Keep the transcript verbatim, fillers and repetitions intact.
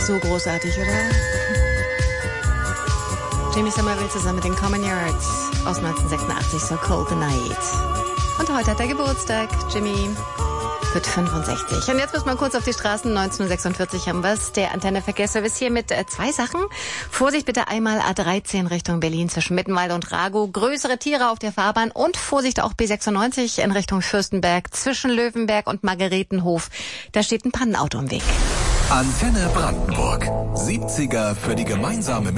So großartig, oder? Jimmy Somerville zusammen mit den Common Yards aus neunzehnhundertsechsundachtzig, So Cold the Night. Und heute hat er Geburtstag. Jimmy wird fünfundsechzig. Und jetzt müssen wir kurz auf die Straßen. neunzehnhundertsechsundvierzig haben wir es. Der Antenne-Verkehrsservice hier mit äh, zwei Sachen. Vorsicht bitte einmal A dreizehn Richtung Berlin zwischen Mittenwald und Ragow. Größere Tiere auf der Fahrbahn. Und Vorsicht auch B sechsundneunzig in Richtung Fürstenberg zwischen Löwenberg und Margaretenhof. Da steht ein Pannenauto im Weg. Antenne Brandenburg. siebziger für die gemeinsame